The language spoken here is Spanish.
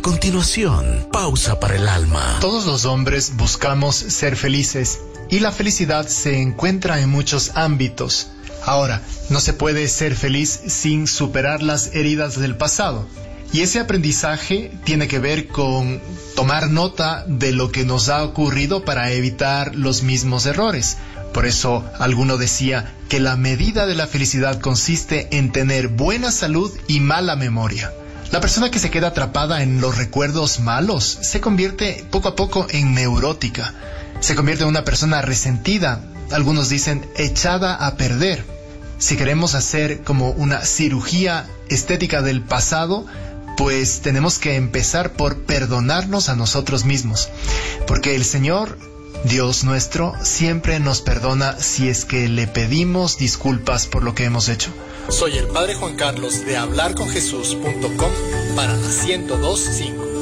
continuación, pausa para el alma. Todos los hombres buscamos ser felices y la felicidad se encuentra en muchos ámbitos. Ahora, no se puede ser feliz sin superar las heridas del pasado. Y ese aprendizaje tiene que ver con tomar nota de lo que nos ha ocurrido para evitar los mismos errores. Por eso, alguno decía que la medida de la felicidad consiste en tener buena salud y mala memoria. La persona que se queda atrapada en los recuerdos malos se convierte poco a poco en neurótica. Se convierte en una persona resentida. Algunos dicen echada a perder. Si queremos hacer como una cirugía estética del pasado, pues tenemos que empezar por perdonarnos a nosotros mismos. Porque el Señor, Dios nuestro, siempre nos perdona si es que le pedimos disculpas por lo que hemos hecho. Soy el Padre Juan Carlos de hablarconjesús.com para la 102.5.